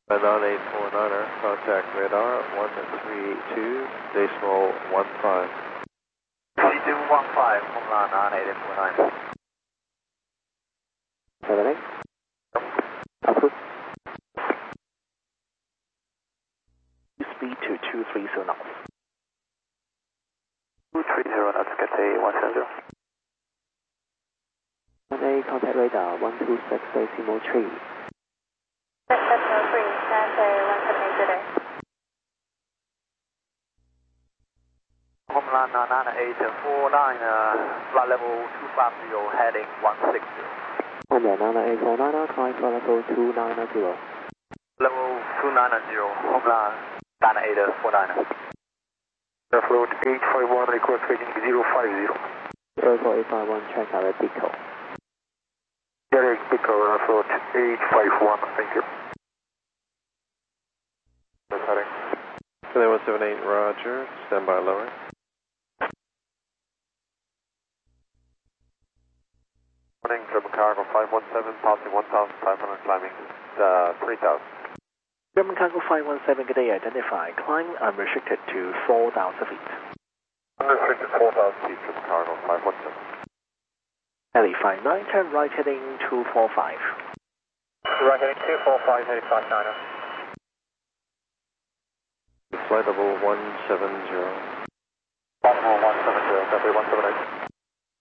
9849er, contact radar 132.15. 3215, Homla 9849. Everything? Approved. Speed to 230 knots. 230 knots, Cathay 170. 1A, contact radar 126.3. Decimal 3, Cathay 178 today. Homla 9849, flight level 250, heading 160. Homeland 9849, climb for level 290. Level 290, Homla 9849. Airflow 851, request rating 050. Airport 851, check out at Pico. Derek Pico, Airflow 851, thank you. Heading. Cathay 178, roger. Stand by lowering. Morning, German Cargo 517, passing 1,500, climbing 3,000. German Cargo 517, good day, identify. Climb unrestricted to 4,000 feet. Unrestricted 4,000 feet, German Cargo 517. Heli 59, turn right heading 245. Right heading 245, heading 59er. Flight level 170. Level 170, Cathay 178.